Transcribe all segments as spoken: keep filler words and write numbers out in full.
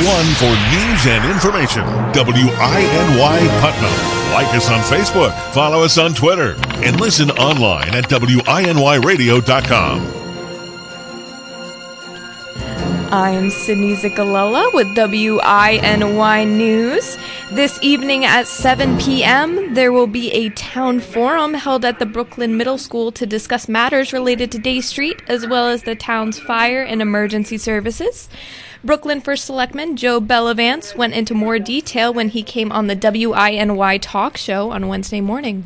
one for news and information. W I N Y Putnam. Like us on Facebook, follow us on Twitter, and listen online at W I N Y radio dot com. I'm Sydney Zicalella with W I N Y News. This evening at seven p.m., there will be a town forum held at the Brooklyn Middle School to discuss matters related to Day Street, as well as the town's fire and emergency services. Brooklyn First Selectman Joe Bellavance went into more detail when he came on the W I N Y talk show on Wednesday morning.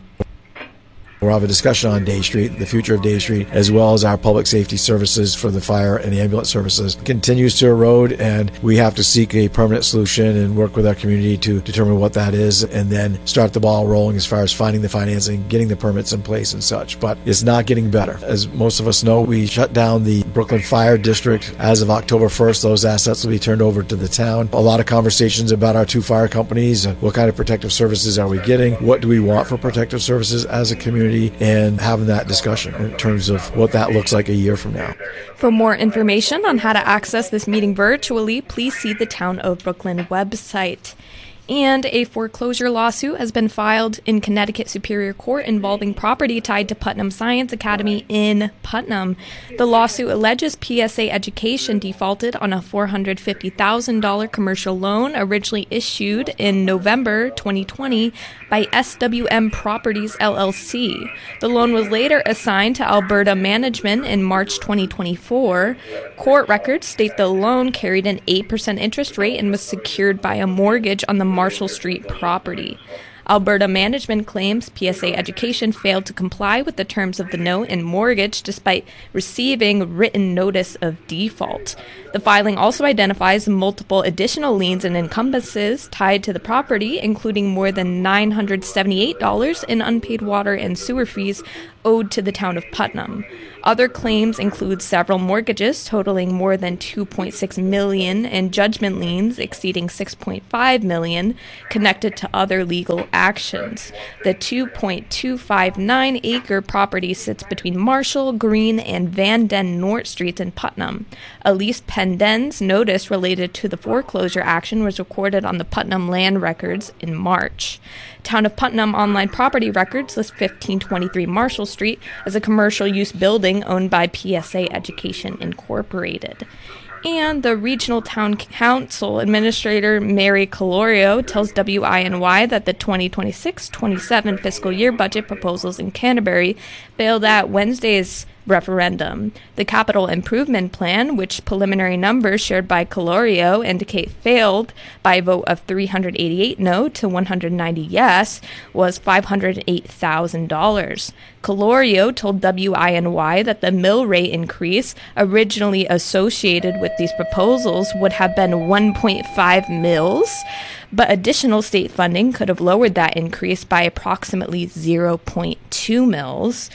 We'll have a discussion on Day Street, the future of Day Street, as well as our public safety services for the fire and the ambulance services. It continues to erode, and we have to seek a permanent solution and work with our community to determine what that is, and then start the ball rolling as far as finding the financing, getting the permits in place and such. But it's not getting better. As most of us know, we shut down the Brooklyn Fire District as of October first. Those assets will be turned over to the town. A lot of conversations about our two fire companies. What kind of protective services are we getting? What do we want for protective services as a community? And having that discussion in terms of what that looks like a year from now. For more information on how to access this meeting virtually, please see the Town of Brooklyn website. And a foreclosure lawsuit has been filed in Connecticut Superior Court involving property tied to Putnam Science Academy in Putnam. The lawsuit alleges P S A Education defaulted on a four hundred fifty thousand dollars commercial loan originally issued in November twenty twenty by S W M Properties L L C. The loan was later assigned to Alberta Management in March twenty twenty-four. Court records state the loan carried an eight percent interest rate and was secured by a mortgage on the Marshall Street property. Alberta Management claims P S A Education failed to comply with the terms of the note and mortgage despite receiving written notice of default. The filing also identifies multiple additional liens and encumbrances tied to the property, including more than nine hundred seventy-eight dollars in unpaid water and sewer fees owed to the town of Putnam. Other claims include several mortgages totaling more than two point six million dollars and judgment liens exceeding six point five million dollars connected to other legal actions. The two point two five nine acre property sits between Marshall, Green, and Van Den Nort Streets in Putnam. Elise Penden's notice related to the foreclosure action was recorded on the Putnam land records in March. Town of Putnam online property records list fifteen twenty-three Marshall Street as a commercial use building owned by P S A Education Incorporated. And the Regional Town Council Administrator Mary Calorio tells W I N Y that the twenty twenty-six twenty-seven fiscal year budget proposals in Canterbury failed at Wednesday's referendum. The Capital Improvement Plan, which preliminary numbers shared by Calorio indicate failed by a vote of three hundred eighty-eight no to one hundred ninety yes, was five hundred eight thousand dollars. Calorio told W I N Y that the mill rate increase originally associated with these proposals would have been one point five mils, but additional state funding could have lowered that increase by approximately zero point two mils.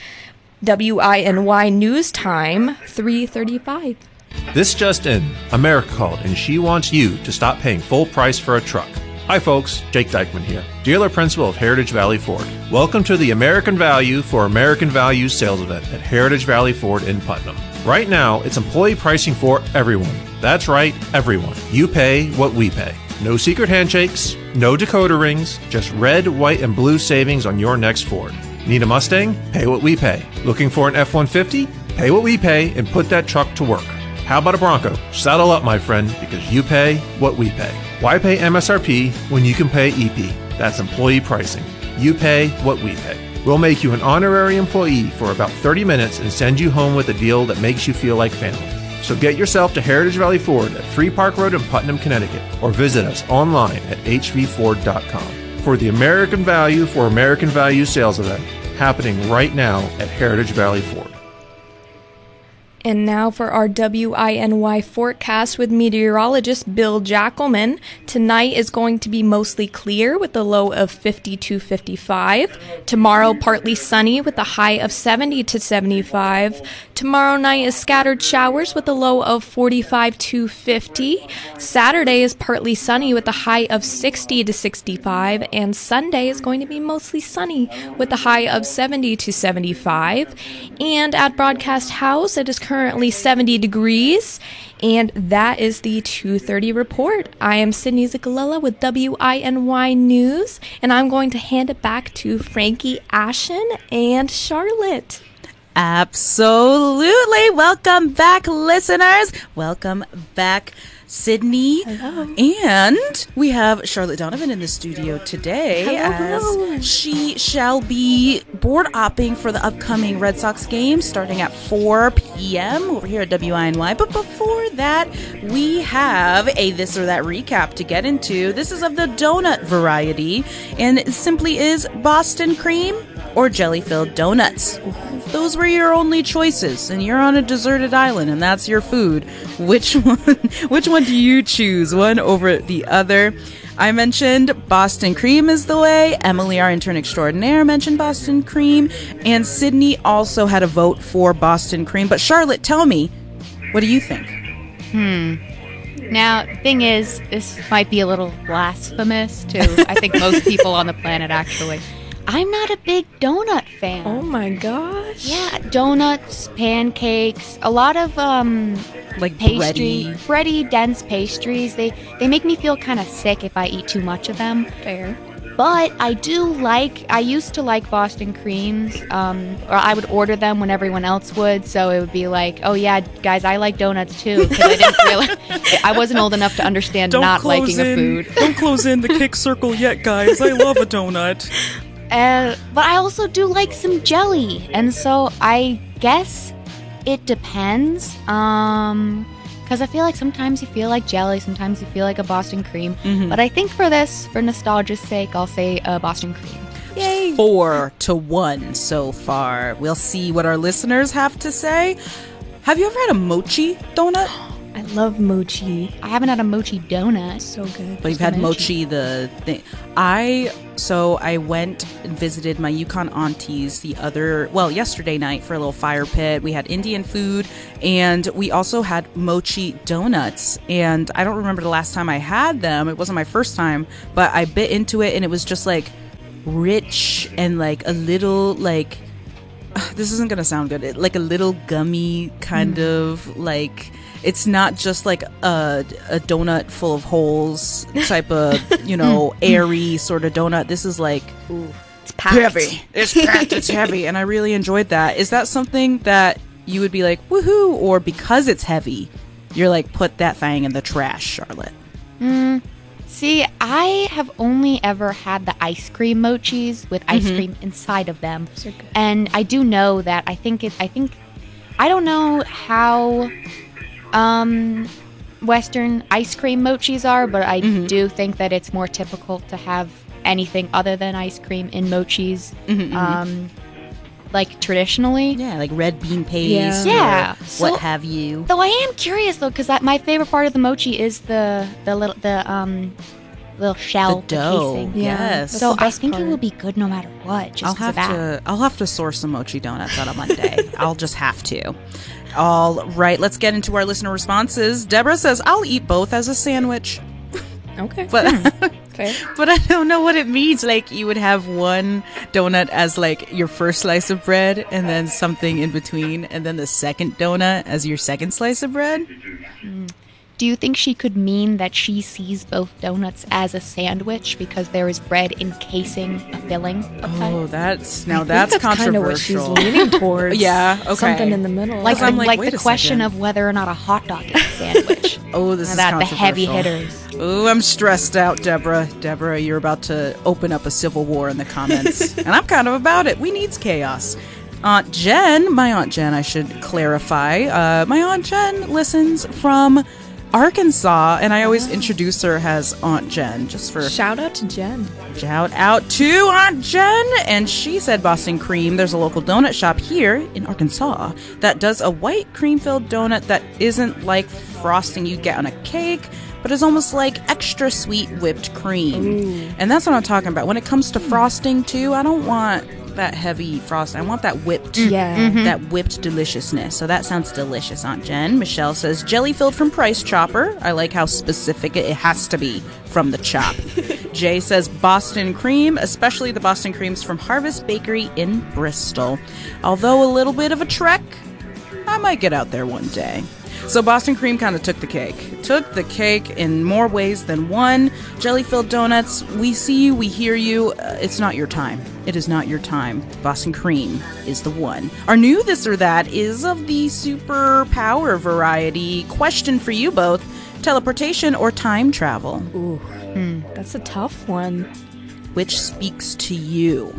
W I N Y News Time, three thirty-five. This just in. America called, and she wants you to stop paying full price for a truck. Hi folks, Jake Dykeman here, dealer principal of Heritage Valley Ford. Welcome to the American Value for American Values sales event at Heritage Valley Ford in Putnam. Right now, it's employee pricing for everyone. That's right, everyone. You pay what we pay. No secret handshakes, no decoder rings, just red, white, and blue savings on your next Ford. Need a Mustang? Pay what we pay. Looking for an F one fifty? Pay what we pay and put that truck to work. How about a Bronco? Saddle up, my friend, because you pay what we pay. Why pay M S R P when you can pay E P? That's employee pricing. You pay what we pay. We'll make you an honorary employee for about thirty minutes and send you home with a deal that makes you feel like family. So get yourself to Heritage Valley Ford at Three Park Road in Putnam, Connecticut, or visit us online at h v ford dot com for the American Value for American Value sales event happening right now at Heritage Valley Ford. And now for our W I N Y forecast with meteorologist Bill Jackelman. Tonight is going to be mostly clear with a low of fifty to fifty-five. Tomorrow, partly sunny with a high of seventy to seventy-five. Tomorrow night is scattered showers with a low of forty-five to fifty. Saturday is partly sunny with a high of sixty to sixty-five. And Sunday is going to be mostly sunny with a high of seventy to seventy-five. And at Broadcast House, it is currently seventy degrees. And that is the two thirty report. I am Sydney Zicolella with W I N Y News, and I'm going to hand it back to Frankie Ashen and Charlotte. Absolutely. Welcome back, listeners. Welcome back, Sydney. Hello. And we have Charlotte Donovan in the studio today. Hello. As she shall be board opping for the upcoming Red Sox game starting at four p.m. over here at W I N Y. But before that, we have a this or that recap to get into. This is of the donut variety, and it simply is Boston cream or jelly-filled donuts. Those were your only choices, and you're on a deserted island, and that's your food. Which one, which one do you choose, one over the other? I mentioned Boston cream is the way. Emily, our intern extraordinaire, mentioned Boston cream, and Sydney also had a vote for Boston cream. But Charlotte, tell me, what do you think? Hmm. Now, thing is, this might be a little blasphemous to, I think, most people on the planet, actually. I'm not a big donut fan. Oh my gosh. Yeah, donuts, pancakes, a lot of um Like pastry, bready. bready, dense pastries. They they make me feel kind of sick if I eat too much of them. Fair. But I do like, I used to like Boston creams, um, or I would order them when everyone else would, so it would be like, oh yeah, guys, I like donuts too, because I didn't realize, I wasn't old enough to understand Don't not close liking in. a food. Don't close in the kick circle yet, guys. I love a donut. Uh, but I also do like some jelly, and so I guess it depends. Um, because I feel like sometimes you feel like jelly, sometimes you feel like a Boston cream. Mhm. But I think for this, for nostalgia's sake, I'll say a Boston cream. Yay. Four to one so far. We'll see what our listeners have to say. Have you ever had a mochi donut? I love mochi. I haven't had a mochi donut. So good. But you've had mochi, the thing. I, so I went and visited my Yukon aunties the other, well, yesterday night for a little fire pit. We had Indian food, and we also had mochi donuts. And I don't remember the last time I had them. It wasn't my first time, but I bit into it, and it was just like rich and like a little like, this isn't going to sound good, it, like a little gummy kind mm. of like, it's not just like a, a donut full of holes type of, you know, airy sort of donut. This is like Ooh, it's packed. heavy. It's packed. It's heavy. And I really enjoyed that. Is that something that you would be like, woohoo? Or because it's heavy, you're like, put that thing in the trash, Charlotte? Mm, see, I have only ever had the ice cream mochis with ice Mhm. cream inside of them. Those are good. And I do know that I think it, I think, I don't know how um, Western ice cream mochis are, but I Mhm. do think that it's more typical to have anything other than ice cream in mochis, Mhm, mhm. um, like traditionally. Yeah, like red bean paste. Yeah. or Yeah. what So- have you. Though I am curious though, because my favorite part of the mochi is the the little the um little shell, The dough. casing. Yeah, Yes. that's So the I best think it part. will be good no matter what. Just I'll 'cause have of that. to. I'll have to source some mochi donuts on a Monday. I'll just have to. All right, let's get into our listener responses. Deborah says, "I'll eat both as a sandwich," Okay. but Fair. but I don't know what it means. Like you would have one donut as like your first slice of bread, and then something in between, and then the second donut as your second slice of bread. Do you think she could mean that she sees both donuts as a sandwich because there is bread encasing a filling? Oh, that's now I think that's, that's kind of what she's controversial. leaning towards. Yeah, okay. Something in the middle. Like, I'm the, like, like wait the a question second. of whether or not a hot dog is a sandwich. Oh, this Now is that the heavy controversial. hitters. Oh, I'm stressed out, Deborah. Deborah, you're about to open up a civil war in the comments. And I'm kind of about it. We needs chaos. Aunt Jen, my Aunt Jen, I should clarify. Uh, my Aunt Jen listens from Arkansas, and I always introduce her as Aunt Jen, just for Shout out to Jen. shout out to Aunt Jen. And she said Boston Cream. There's a local donut shop here in Arkansas that does a white cream-filled donut that isn't like frosting you get on a cake, but is almost like extra sweet whipped cream. Ooh. And that's what I'm talking about. When it comes to frosting, too, I don't want that heavy frosting. I want that whipped, Yeah. that whipped deliciousness. So that sounds delicious, Aunt Jen. Michelle says jelly filled from Price Chopper. I like how specific it, it has to be from the chop. Jay says Boston cream, especially the Boston creams from Harvest Bakery in Bristol. Although a little bit of a trek, I might get out there one day. So Boston Cream kind of took the cake. Took the cake in more ways than one. Jelly-filled donuts, we see you, we hear you. Uh, it's not your time. It is not your time. Boston Cream is the one. Our new This or That is of the superpower variety. Question for you both. Teleportation or time travel? Ooh, hmm, that's a tough one. Which speaks to you?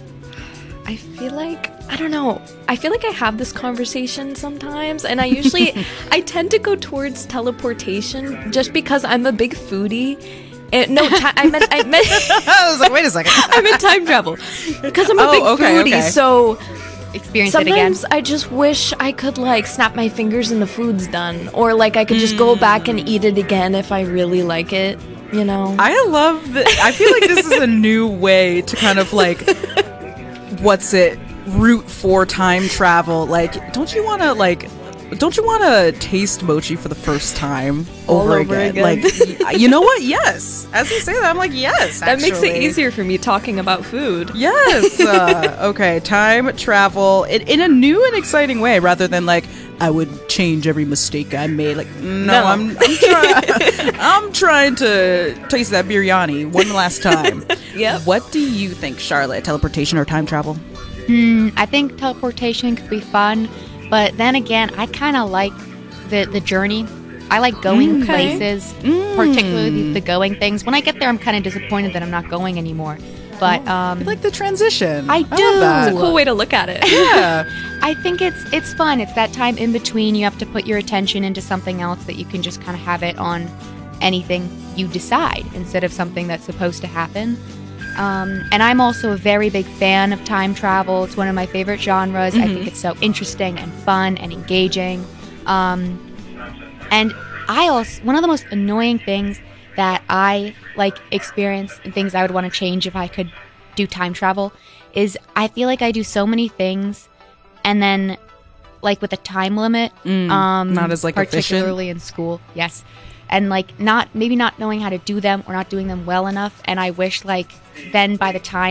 I feel like, I don't know, I feel like I have this conversation sometimes, and I usually, I tend to go towards teleportation just because I'm a big foodie. And, no, ti- I meant, I meant, I was like, wait a second. I meant time travel. Because I'm a Oh, big okay, foodie, okay. so Experience it again. sometimes I just wish I could, like, snap my fingers and the food's done. Or, like, I could just go back and eat it again if I really like it, you know? I love that. I feel like this is a new way to kind of like, what's it, root for time travel. Like, don't you want to, like, don't you want to taste mochi for the first time All over, over again? again. Like, y- you know what? Yes. As you say that, I'm like, yes. That makes it actually. easier for me talking about food. Yes. Uh, okay. Time travel in, in a new and exciting way, rather than like I would change every mistake I made. Like, no, No. I'm I'm, try- I'm trying to taste that biryani one last time. Yep. What do you think, Charlotte? Teleportation or time travel? Hmm, I think teleportation could be fun, but then again, I kind of like the the journey. I like going Okay. places, particularly the going things. When I get there, I'm kind of disappointed that I'm not going anymore. But um, I like the transition. I love do. that. Cool way to look at it. Yeah. I think it's it's fun. It's that time in between. You have to put your attention into something else that you can just kind of have it on anything you decide instead of something that's supposed to happen. Um, and I'm also a very big fan of time travel. It's one of my favorite genres. I think it's so interesting and fun and engaging. Um, and I also, one of the most annoying things that I like experience and things I would want to change if I could do time travel is I feel like I do so many things and then like with a time limit, um, not as, like, particularly in school. Yes. And like not maybe not knowing how to do them or not doing them well enough. And I wish like then by the time